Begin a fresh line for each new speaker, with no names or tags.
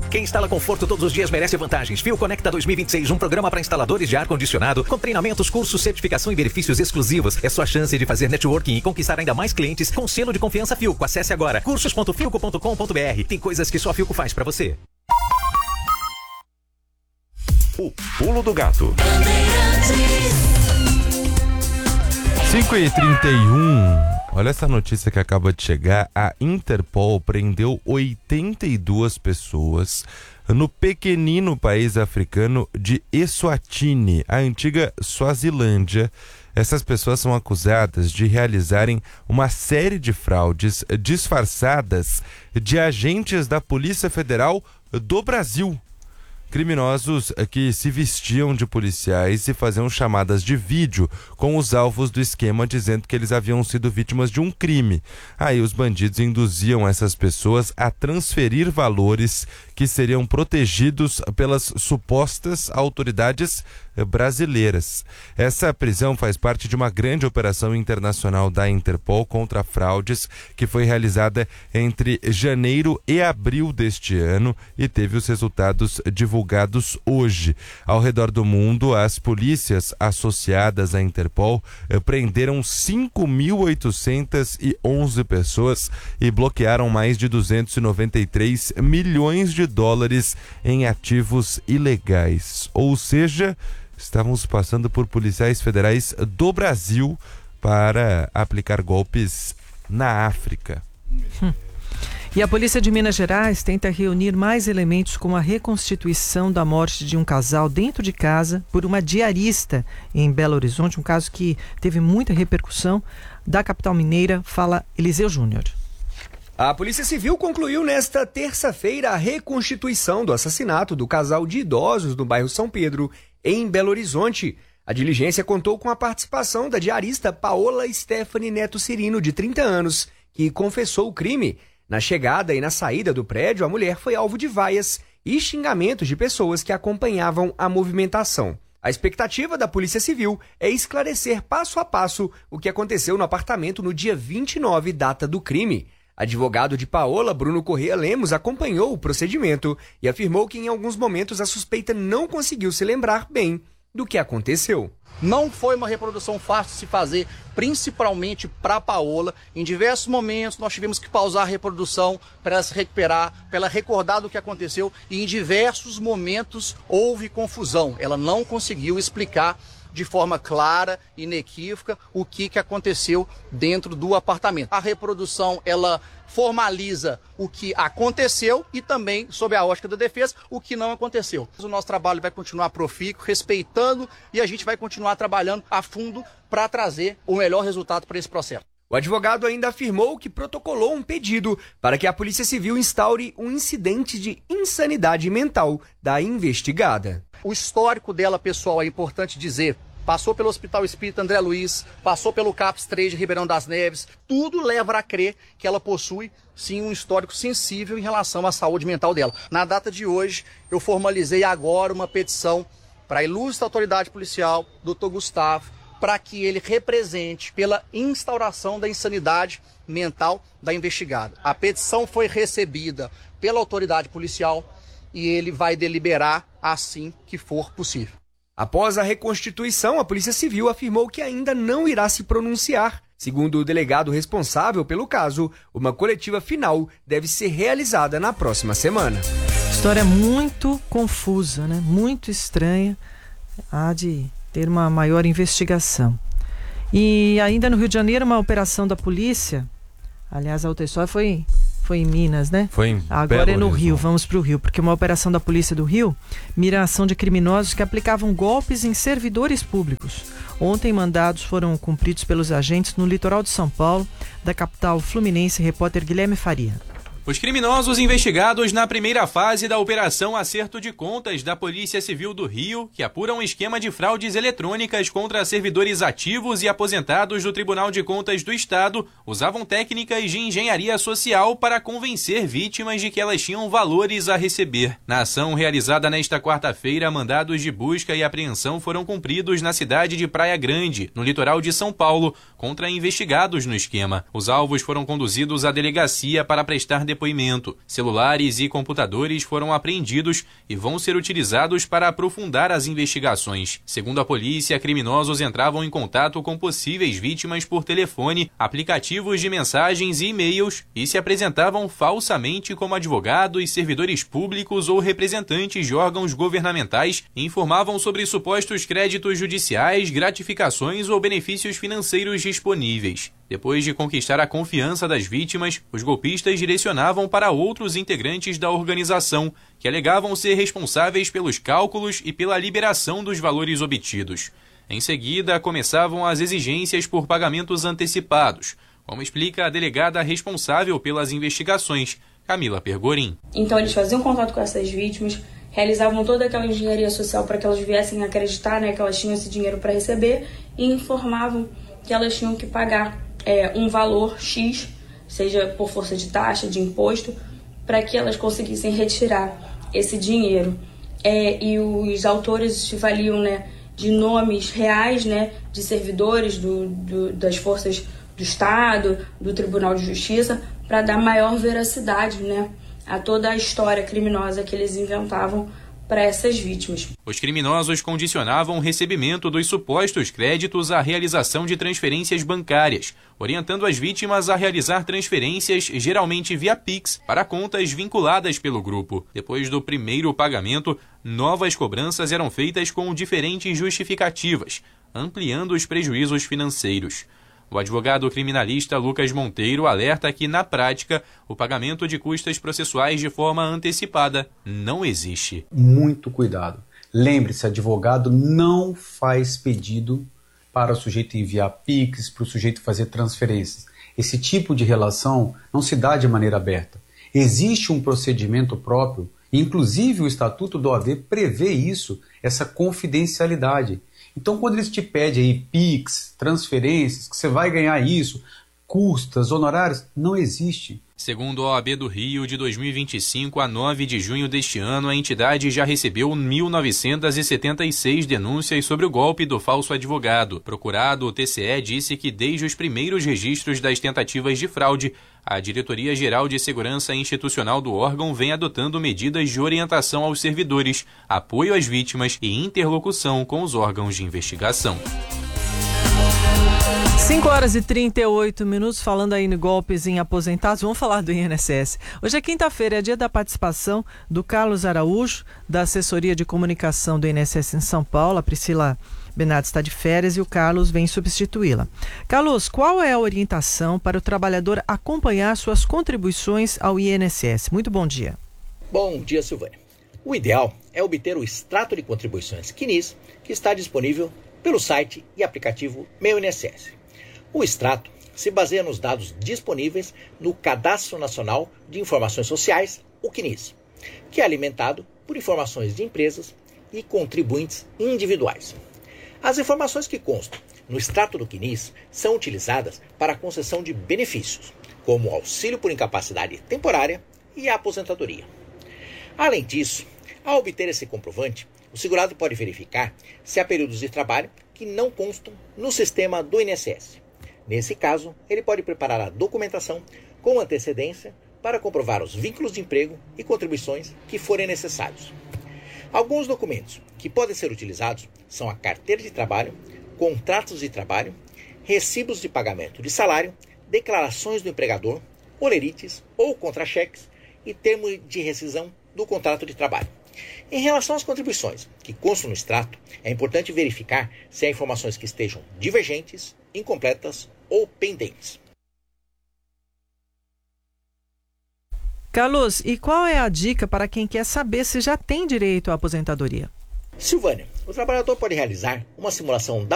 Quem instala conforto todos os dias merece vantagens. Fio Conecta 2026, um programa para instaladores de ar-condicionado, com treinamentos, cursos, certificação e benefícios exclusivos. É sua chance de fazer networking e conquistar ainda mais clientes com selo de confiança Filco. Acesse agora cursos.filco.com.br. Tem coisas que só a Filco faz para você.
O Pulo do Gato.
5h31. Olha essa notícia que acaba de chegar. A Interpol prendeu 82 pessoas no pequenino país africano de Eswatini, a antiga Suazilândia. Essas pessoas são acusadas de realizarem uma série de fraudes disfarçadas de agentes da Polícia Federal do Brasil. Criminosos que se vestiam de policiais e faziam chamadas de vídeo com os alvos do esquema, dizendo que eles haviam sido vítimas de um crime. Aí os bandidos induziam essas pessoas a transferir valores que seriam protegidos pelas supostas autoridades brasileiras. Essa prisão faz parte de uma grande operação internacional da Interpol contra fraudes que foi realizada entre janeiro e abril deste ano e teve os resultados divulgados hoje. Ao redor do mundo, as polícias associadas à Interpol prenderam 5.811 pessoas e bloquearam mais de 293 milhões de dólares em ativos ilegais. Ou seja, estávamos passando por policiais federais do Brasil para aplicar golpes na África.
E a Polícia de Minas Gerais tenta reunir mais elementos com a reconstituição da morte de um casal dentro de casa por uma diarista em Belo Horizonte, um caso que teve muita repercussão. Da capital mineira, fala Eliseu Júnior.
A Polícia Civil concluiu nesta terça-feira a reconstituição do assassinato do casal de idosos no bairro São Pedro, em Belo Horizonte. A diligência contou com a participação da diarista Paola Stephanie Neto Cirino, de 30 anos, que confessou o crime. Na chegada e na saída do prédio, a mulher foi alvo de vaias e xingamentos de pessoas que acompanhavam a movimentação. A expectativa da Polícia Civil é esclarecer passo a passo o que aconteceu no apartamento no dia 29, data do crime. Advogado de Paola, Bruno Corrêa Lemos, acompanhou o procedimento e afirmou que em alguns momentos a suspeita não conseguiu se lembrar bem do que aconteceu.
Não foi uma reprodução fácil de se fazer, principalmente para Paola. Em diversos momentos nós tivemos que pausar a reprodução para ela se recuperar, para ela recordar do que aconteceu, e em diversos momentos houve confusão. Ela não conseguiu explicar de forma clara e inequívoca o que aconteceu dentro do apartamento. A reprodução, ela formaliza o que aconteceu e também, sob a ótica da defesa, o que não aconteceu. O nosso trabalho vai continuar profícuo, respeitando, e a gente vai continuar trabalhando a fundo para trazer o melhor resultado para esse processo.
O advogado ainda afirmou que protocolou um pedido para que a Polícia Civil instaure um incidente de insanidade mental da investigada.
O histórico dela, pessoal, é importante dizer. Passou pelo Hospital Espírita André Luiz, passou pelo CAPS 3 de Ribeirão das Neves. Tudo leva a crer que ela possui, sim, um histórico sensível em relação à saúde mental dela. Na data de hoje, eu formalizei agora uma petição para a ilustre autoridade policial, Dr. Gustavo, para que ele represente pela instauração da insanidade mental da investigada. A petição foi recebida pela autoridade policial e ele vai deliberar assim que for possível.
Após a reconstituição, a Polícia Civil afirmou que ainda não irá se pronunciar. Segundo o delegado responsável pelo caso, uma coletiva final deve ser realizada na próxima semana.
História muito confusa, né? Muito estranha. Há de ter uma maior investigação. E ainda no Rio de Janeiro, uma operação da polícia. Aliás, a outra história foi em Minas, né? Agora é no Rio, vamos para o Rio, porque uma operação da Polícia do Rio mira a ação de criminosos que aplicavam golpes em servidores públicos. Ontem, mandados foram cumpridos pelos agentes no litoral de São Paulo, da capital fluminense. Repórter Guilherme Faria.
Os criminosos investigados na primeira fase da Operação Acerto de Contas da Polícia Civil do Rio, que apura um esquema de fraudes eletrônicas contra servidores ativos e aposentados do Tribunal de Contas do Estado, usavam técnicas de engenharia social para convencer vítimas de que elas tinham valores a receber. Na ação realizada nesta quarta-feira, mandados de busca e apreensão foram cumpridos na cidade de Praia Grande, no litoral de São Paulo, contra investigados no esquema. Os alvos foram conduzidos à delegacia para prestar depoimento depoimento. Celulares e computadores foram apreendidos e vão ser utilizados para aprofundar as investigações. Segundo a polícia, criminosos entravam em contato com possíveis vítimas por telefone, aplicativos de mensagens e e-mails e se apresentavam falsamente como advogados, servidores públicos ou representantes de órgãos governamentais e informavam sobre supostos créditos judiciais, gratificações ou benefícios financeiros disponíveis. Depois de conquistar a confiança das vítimas, os golpistas direcionavam para outros integrantes da organização, que alegavam ser responsáveis pelos cálculos e pela liberação dos valores obtidos. Em seguida, começavam as exigências por pagamentos antecipados, como explica a delegada responsável pelas investigações, Camila Pergorin.
Então eles faziam contato com essas vítimas, realizavam toda aquela engenharia social para que elas viessem acreditar, que elas tinham esse dinheiro para receber e informavam que elas tinham que pagar um valor X, seja por força de taxa, de imposto, para que elas conseguissem retirar esse dinheiro. E os autores se valiam de nomes reais, de servidores das forças do Estado, do Tribunal de Justiça, para dar maior veracidade a toda a história criminosa que eles inventavam para essas vítimas.
Os criminosos condicionavam o recebimento dos supostos créditos à realização de transferências bancárias, orientando as vítimas a realizar transferências, geralmente via Pix, para contas vinculadas pelo grupo. Depois do primeiro pagamento, novas cobranças eram feitas com diferentes justificativas, ampliando os prejuízos financeiros. O advogado criminalista Lucas Monteiro alerta que, na prática, o pagamento de custas processuais de forma antecipada não existe.
Muito cuidado. Lembre-se, advogado não faz pedido para o sujeito enviar Pix, para o sujeito fazer transferências. Esse tipo de relação não se dá de maneira aberta. Existe um procedimento próprio, inclusive o Estatuto da OAB prevê isso, essa confidencialidade. Então, quando eles te pedem aí Pix, transferências, que você vai ganhar isso, custas, honorários, não existe.
Segundo a OAB do Rio, de 2025 a 9 de junho deste ano, a entidade já recebeu 1.976 denúncias sobre o golpe do falso advogado. Procurado, o TCE disse que desde os primeiros registros das tentativas de fraude, a Diretoria-Geral de Segurança Institucional do órgão vem adotando medidas de orientação aos servidores, apoio às vítimas e interlocução com os órgãos de investigação.
5h38, falando aí no golpes em aposentados, vamos falar do INSS. Hoje é quinta-feira, é dia da participação do Carlos Araújo, da assessoria de comunicação do INSS em São Paulo. A Priscila Bernardes está de férias e o Carlos vem substituí-la. Carlos, qual é a orientação para o trabalhador acompanhar suas contribuições ao INSS? Muito bom dia.
Bom dia, Silvânia. O ideal é obter o extrato de contribuições CNIS, que está disponível pelo site e aplicativo Meu INSS. O extrato se baseia nos dados disponíveis no Cadastro Nacional de Informações Sociais, o CNIS, que é alimentado por informações de empresas e contribuintes individuais. As informações que constam no extrato do CNIS são utilizadas para a concessão de benefícios, como o auxílio por incapacidade temporária e a aposentadoria. Além disso, ao obter esse comprovante, o segurado pode verificar se há períodos de trabalho que não constam no sistema do INSS. Nesse caso, ele pode preparar a documentação com antecedência para comprovar os vínculos de emprego e contribuições que forem necessários. Alguns documentos que podem ser utilizados são a carteira de trabalho, contratos de trabalho, recibos de pagamento de salário, declarações do empregador, olerites ou contra-cheques e termo de rescisão do contrato de trabalho. Em relação às contribuições que constam no extrato, é importante verificar se há informações que estejam divergentes, incompletas ou pendentes.
Carlos, e qual é a dica para quem quer saber se já tem direito à aposentadoria?
Silvânia, o trabalhador pode realizar uma simulação da